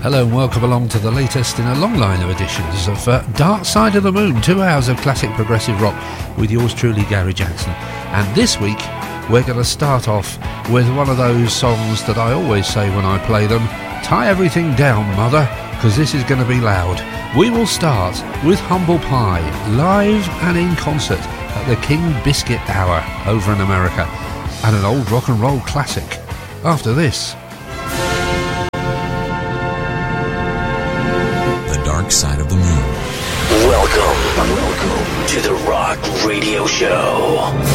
Hello and welcome along to the latest in a long line of editions of Dark Side of the Moon, 2 hours of classic progressive rock with yours truly, Gary Jackson. And this week we're going to start off with one of those songs that I always say when I play them: tie everything down, mother, because this is going to be loud. We will start with Humble Pie, live and in concert at the King Biscuit Hour over in America, and an old rock and roll classic after this. Dark Side of the Moon. Welcome to the Rock Radio Show.